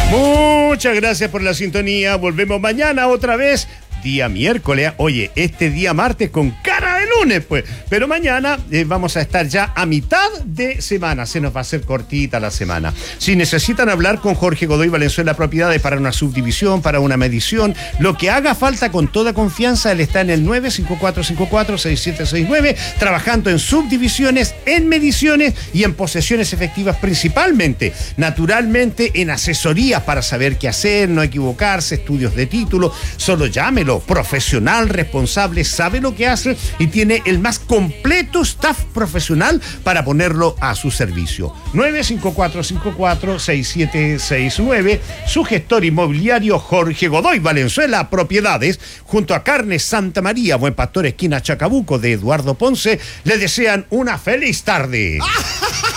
Muchas gracias por la sintonía. Volvemos mañana otra vez. Día miércoles. Oye, este día martes con cara de lunes, pues. Pero mañana vamos a estar ya a mitad de semana. Se nos va a hacer cortita la semana. Si necesitan hablar con Jorge Godoy Valenzuela Propiedades para una subdivisión, para una medición, lo que haga falta, con toda confianza, él está en el 95454-6769, trabajando en subdivisiones, en mediciones y en posesiones efectivas principalmente. Naturalmente, en asesorías para saber qué hacer, no equivocarse, estudios de título. Solo llámelo. Profesional, responsable, sabe lo que hace y tiene el más completo staff profesional para ponerlo a su servicio. 95454-6769, su gestor inmobiliario Jorge Godoy Valenzuela Propiedades, junto a Carnes Santa María, Buen Pastor, esquina Chacabuco, de Eduardo Ponce, le desean una feliz tarde.